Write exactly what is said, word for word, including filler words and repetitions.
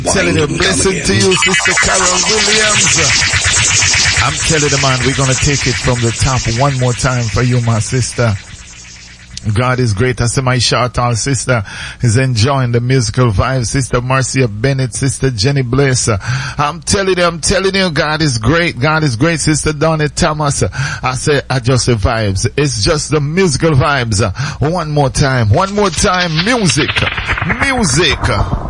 Telling you, blessing to you, Sister Carol Williams. I'm telling you, man, we're gonna take it from the top one more time for you, my sister. God is great. I see my shout out sister is enjoying the musical vibe. Sister Marcia Bennett, Sister Jenny Bliss. I'm telling you, I'm telling you, God is great. God is great. Sister Donnie Thomas. I say, I just the vibes. It's just the musical vibes. One more time. One more time. Music. Music.